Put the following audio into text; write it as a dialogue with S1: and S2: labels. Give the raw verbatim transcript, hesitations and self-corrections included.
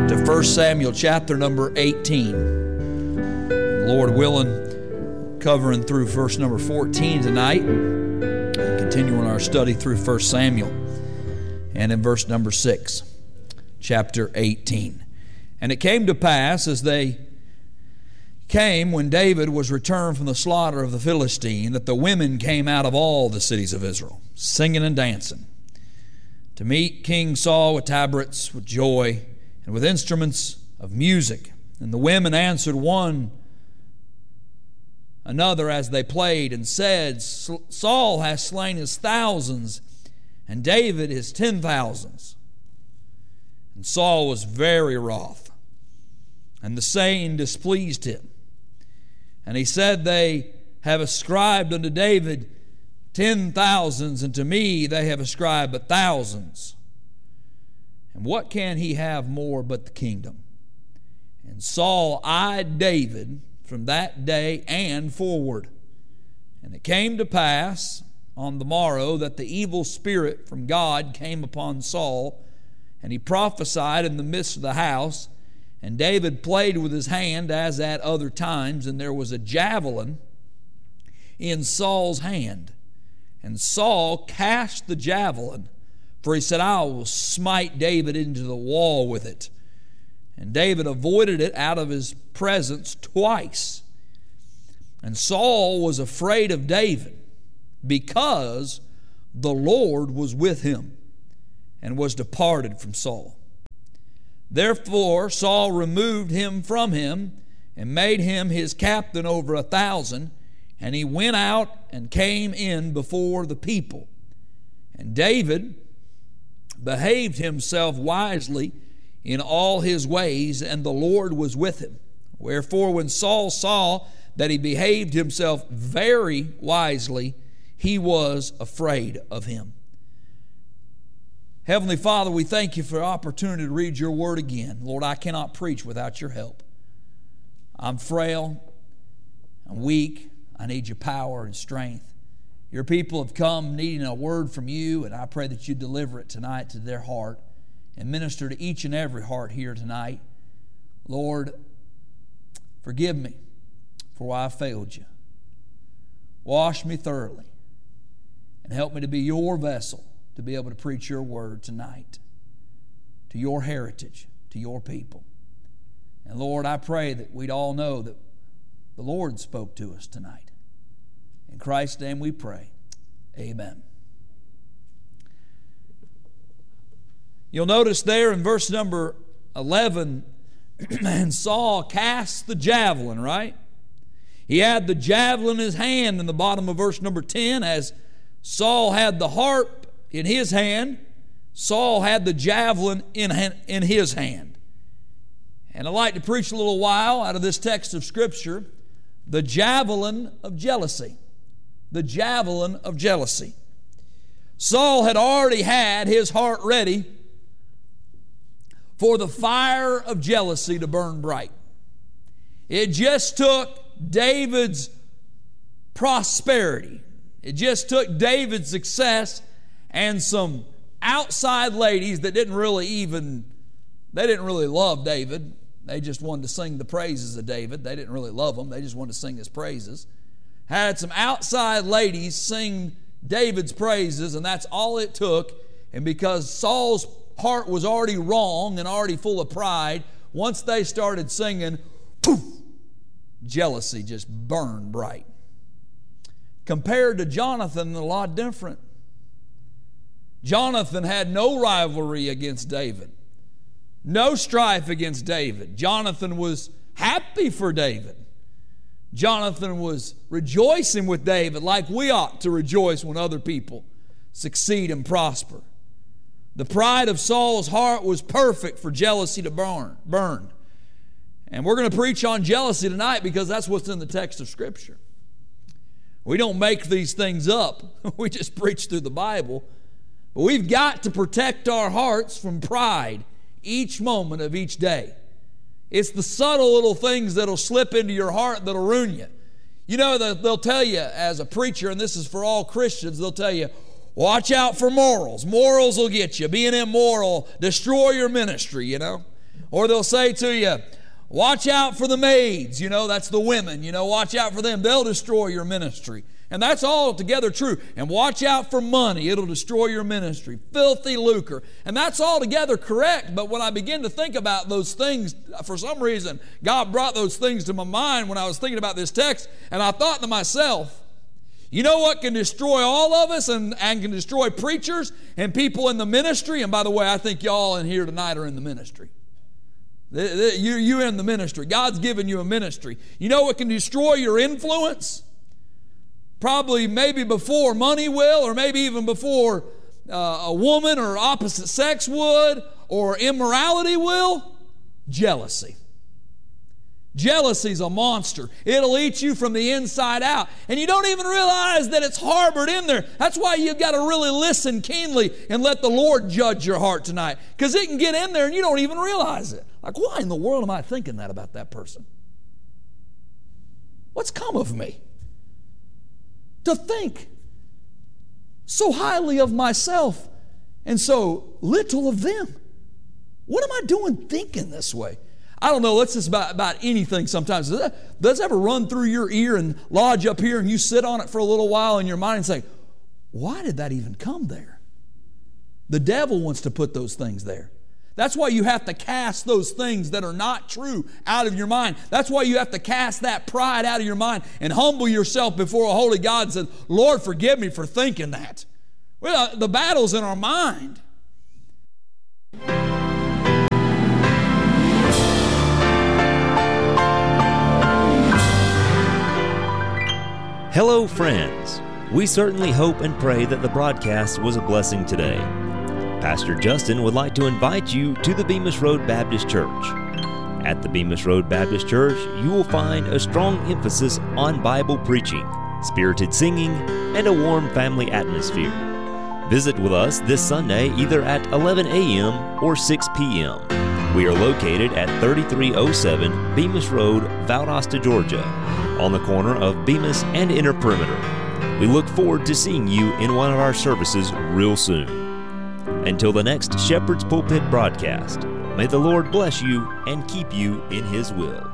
S1: to First Samuel chapter number eighteen. Lord willing, covering through verse number fourteen tonight, and continuing our study through First Samuel. And in verse number six, chapter eighteen. And it came to pass as they came, when David was returned from the slaughter of the Philistine, that the women came out of all the cities of Israel, singing and dancing, to meet King Saul with tabrets, with joy, and with instruments of music. And the women answered one another as they played, and said, Saul hath slain his thousands, and David his ten thousands. And Saul was very wroth, and the saying displeased him. And he said, They have ascribed unto David ten thousands, and to me they have ascribed but thousands. And what can he have more but the kingdom? And Saul eyed David from that day and forward. And it came to pass on the morrow that the evil spirit from God came upon Saul, and he prophesied in the midst of the house. And David played with his hand as at other times, and there was a javelin in Saul's hand. And Saul cast the javelin, for he said, I will smite David into the wall with it. And David avoided it out of his presence twice. And Saul was afraid of David, because the Lord was with him, and was departed from Saul. Therefore Saul removed him from him, and made him his captain over a thousand. And he went out and came in before the people. And David behaved himself wisely in all his ways, and the Lord was with him. Wherefore when Saul saw that he behaved himself very wisely, he was afraid of him. Heavenly Father, we thank you for the opportunity to read your word again. Lord, I cannot preach without your help. I'm frail, I'm weak, I need your power and strength. Your people have come needing a word from you, and I pray that you deliver it tonight to their heart and minister to each and every heart here tonight. Lord, forgive me for why I failed you. Wash me thoroughly and help me to be your vessel to be able to preach your word tonight to your heritage, to your people. And Lord, I pray that we'd all know that the Lord spoke to us tonight. In Christ's name we pray. Amen. You'll notice there in verse number eleven, and Saul cast the javelin, right? He had the javelin in his hand in the bottom of verse number ten. As Saul had the harp in his hand, Saul had the javelin in, in his hand. And I'd like to preach a little while out of this text of Scripture, the javelin of jealousy. The javelin of jealousy. Saul had already had his heart ready for the fire of jealousy to burn bright. It just took David's prosperity. It just took David's success and some outside ladies that didn't really even, they didn't really love David. They just wanted to sing the praises of David. They didn't really love him. They just wanted to sing his praises. Had some outside ladies sing David's praises, and that's all it took. And because Saul's heart was already wrong and already full of pride, once they started singing, poof, jealousy just burned bright. Compared to Jonathan, a lot different. Jonathan had no rivalry against David, no strife against David. Jonathan was happy for David. Jonathan was rejoicing with David like we ought to rejoice when other people succeed and prosper. The pride of Saul's heart was perfect for jealousy to burn. burn. And we're going to preach on jealousy tonight because that's what's in the text of Scripture. We don't make these things up. We just preach through the Bible. But we've got to protect our hearts from pride each moment of each day. It's the subtle little things that'll slip into your heart that'll ruin you. You know, they'll tell you as a preacher, and this is for all Christians, they'll tell you, watch out for morals. Morals will get you. Being immoral, destroy your ministry, you know. Or they'll say to you, watch out for the maids. You know, that's the women. You know, watch out for them. They'll destroy your ministry. And that's altogether true. And watch out for money. It'll destroy your ministry. Filthy lucre. And that's altogether correct. But when I begin to think about those things, for some reason, God brought those things to my mind when I was thinking about this text. And I thought to myself, you know what can destroy all of us and, and can destroy preachers and people in the ministry? And by the way, I think y'all in here tonight are in the ministry. You, you're in the ministry. God's given you a ministry. You know what can destroy your influence? Probably maybe before money will, or maybe even before uh, a woman or opposite sex would, or immorality will. Jealousy. Jealousy's a monster. It'll eat you from the inside out. And you don't even realize that it's harbored in there. That's why you've got to really listen keenly and let the Lord judge your heart tonight. Because it can get in there and you don't even realize it. Like, why in the world am I thinking that about that person? What's come of me? To think so highly of myself and so little of them. What am I doing thinking this way? I don't know, let's just about, about anything sometimes. Does that, does that ever run through your ear and lodge up here and you sit on it for a little while in your mind and say, why did that even come there? The devil wants to put those things there. That's why you have to cast those things that are not true out of your mind. That's why you have to cast that pride out of your mind and humble yourself before a holy God and say, Lord, forgive me for thinking that. Well, the battle's in our mind.
S2: Hello, friends. We certainly hope and pray that the broadcast was a blessing today. Pastor Justin would like to invite you to the Bemis Road Baptist Church. At the Bemis Road Baptist Church, you will find a strong emphasis on Bible preaching, spirited singing, and a warm family atmosphere. Visit with us this Sunday either at eleven a.m. or six p.m. We are located at thirty-three oh seven Bemis Road, Valdosta, Georgia, on the corner of Bemis and Inner Perimeter. We look forward to seeing you in one of our services real soon. Until the next Shepherd's Pulpit broadcast, may the Lord bless you and keep you in His will.